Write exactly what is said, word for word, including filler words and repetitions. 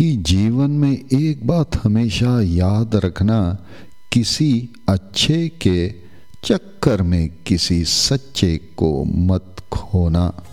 कि जीवन में एक बात हमेशा याद रखना, किसी अच्छे के चक्कर में किसी सच्चे को मत खोना।